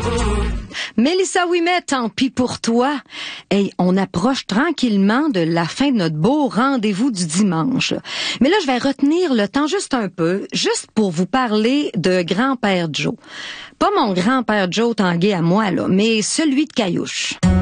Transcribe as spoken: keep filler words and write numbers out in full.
Mélissa Ouimet, tant pis pour toi. Hey, on approche tranquillement de la fin de notre beau rendez-vous du dimanche. Mais là, je vais retenir le temps juste un peu, juste pour vous parler de grand-père Joe. Pas mon grand-père Joe Tanguay à moi, là, mais celui de Caillouche.